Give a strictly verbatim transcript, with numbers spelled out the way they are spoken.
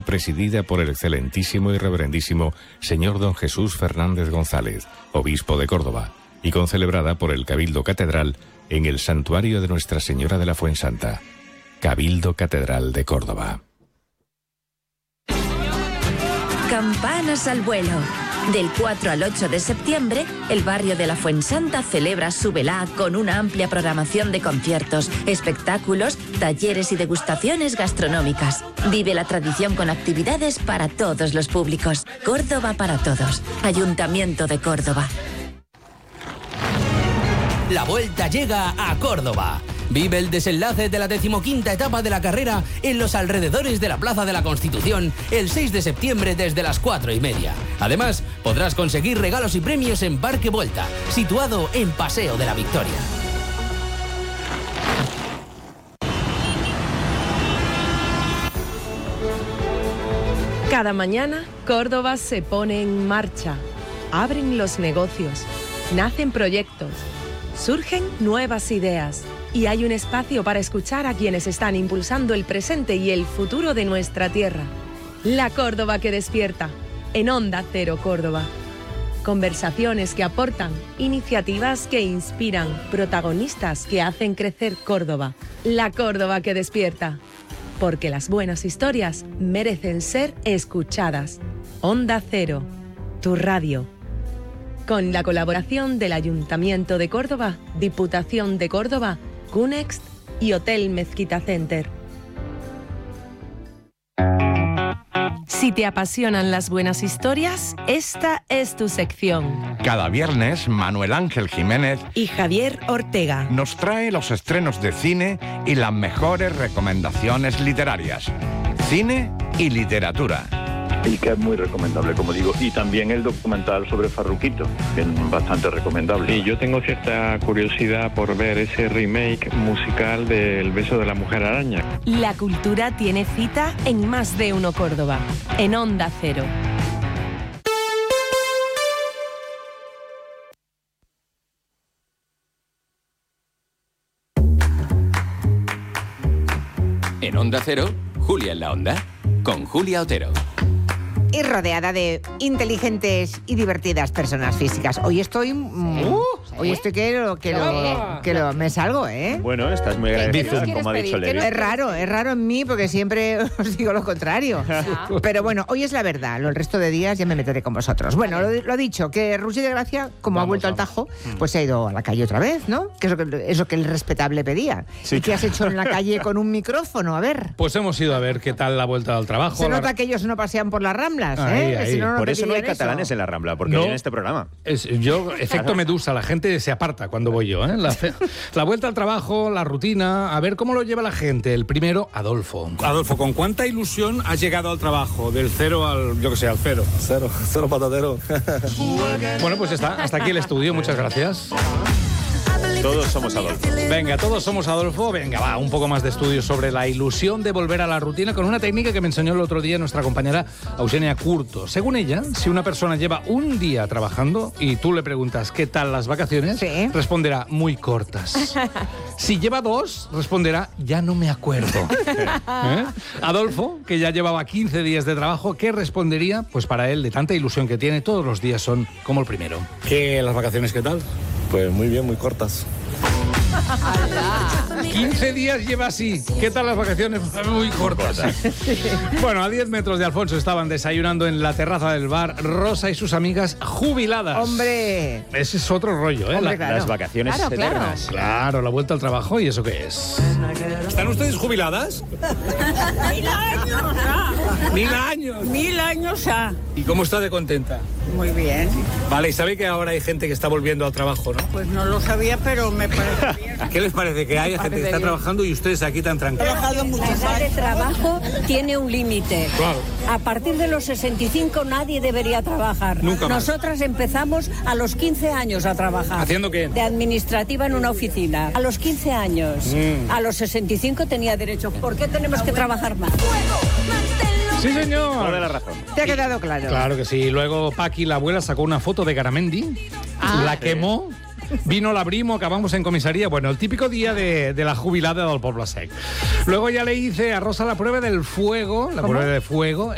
presidida por el excelentísimo y reverendísimo señor don Jesús Fernández González, obispo de Córdoba, y concelebrada por el Cabildo Catedral en el Santuario de Nuestra Señora de la Fuensanta. Cabildo Catedral de Córdoba. Campanas al vuelo. Del cuatro al ocho de septiembre, el barrio de la Fuensanta celebra su velá con una amplia programación de conciertos, espectáculos, talleres y degustaciones gastronómicas. Vive la tradición con actividades para todos los públicos. Córdoba para todos. Ayuntamiento de Córdoba. La Vuelta llega a Córdoba. Vive el desenlace de la decimoquinta etapa de la carrera en los alrededores de la Plaza de la Constitución el seis de septiembre desde las cuatro y media. Además, podrás conseguir regalos y premios en Parque Vuelta, situado en Paseo de la Victoria. Cada mañana, Córdoba se pone en marcha. Abren los negocios, nacen proyectos, surgen nuevas ideas. Y hay un espacio para escuchar a quienes están impulsando el presente y el futuro de nuestra tierra. La Córdoba que despierta, en Onda Cero Córdoba. Conversaciones que aportan, iniciativas que inspiran, protagonistas que hacen crecer Córdoba. La Córdoba que despierta. Porque las buenas historias merecen ser escuchadas. Onda Cero, tu radio. Con la colaboración del Ayuntamiento de Córdoba, Diputación de Córdoba, Cunext y Hotel Mezquita Center. Si te apasionan las buenas historias, esta es tu sección. Cada viernes, Manuel Ángel Jiménez y Javier Ortega nos trae los estrenos de cine y las mejores recomendaciones literarias. Cine y literatura. Y que es muy recomendable, como digo. Y también el documental sobre Farruquito, que es bastante recomendable. Y yo tengo cierta curiosidad por ver ese remake musical de El beso de la mujer araña. La cultura tiene cita en Más de Uno Córdoba, en Onda Cero. En Onda Cero, Julia en la Onda, con Julia Otero. Y rodeada de inteligentes y divertidas personas físicas. Hoy estoy... Mm, uh, hoy estoy que lo... Que lo, que lo me salgo, ¿eh? Bueno, estás muy agradecida, como ha dicho Levi. Es raro, es raro en mí porque siempre os digo lo contrario. Pero bueno, hoy es la verdad. El resto de días ya me meteré con vosotros. Bueno, lo, lo dicho, que Rusi de Gracia, como vamos, ha vuelto vamos. al Tajo, pues se ha ido a la calle otra vez, ¿no? Que es lo que, es lo que el respetable pedía. Sí. ¿Y qué has hecho en la calle con un micrófono? A ver. Pues hemos ido a ver qué tal la vuelta al trabajo. Se nota la... que ellos no pasean por las Ramblas. Ahí, ¿eh? ahí. Si no, no por eso no hay eso. catalanes en la Rambla, porque no, en este programa. Es, yo, efecto Medusa, la gente se aparta cuando voy yo. ¿eh? La, la vuelta al trabajo, la rutina, a ver cómo lo lleva la gente. El primero, Adolfo. Adolfo, ¿con cuánta ilusión has llegado al trabajo? Del cero al, yo que sé, al cero. Cero, cero patatero. Bueno, pues está, hasta aquí el estudio, muchas gracias. Todos somos Adolfo. Venga, todos somos Adolfo. Venga, va, un poco más de estudio sobre la ilusión de volver a la rutina con una técnica que me enseñó el otro día nuestra compañera Eugenia Curto. Según ella, si una persona lleva un día trabajando y tú le preguntas ¿qué tal las vacaciones? Sí. Responderá muy cortas. Si lleva dos, responderá ya no me acuerdo. ¿Eh? Adolfo, que ya llevaba quince días de trabajo, ¿qué respondería? Pues para él, de tanta ilusión que tiene, todos los días son como el primero. ¿Qué, las vacaciones qué tal? Pues muy bien, muy cortas. quince días lleva así. ¿Qué tal las vacaciones? Muy cortas. Bueno, a diez metros de Alfonso estaban desayunando en la terraza del bar Rosa y sus amigas jubiladas. ¡Hombre! Ese es otro rollo, ¿eh? Hombre, La, claro. Las vacaciones Claro, eternas. claro. Claro, la vuelta al trabajo. ¿Y eso qué es? ¿Están ustedes jubiladas? Mil años, Mil años. Mil años, ah. ¿Y cómo está de contenta? Muy bien. Vale, y sabe que ahora hay gente que está volviendo al trabajo, ¿no? Pues no lo sabía, pero me parece bien. ¿Qué les parece? Que haya gente que está trabajando y ustedes aquí tan tranquilos. He trabajado muchos años. La edad de trabajo tiene un límite. Claro. A partir de los sesenta y cinco nadie debería trabajar. Nunca más. Nosotras empezamos a los quince años a trabajar. ¿Haciendo qué? De administrativa en una oficina. A los quince años. Mm. A los sesenta y cinco tenía derecho. ¿Por qué tenemos que trabajar más? Sí, señor. Toda la razón. ¿Te ha quedado claro? Claro que sí. Luego Paqui, la abuela, sacó una foto de Garamendi, Ah, la quemó, vino la Brimo, acabamos en comisaría. Bueno, el típico día de, de la jubilada del Poble Sec. Luego ya le hice a Rosa la prueba del fuego, la ¿Cómo? prueba de fuego.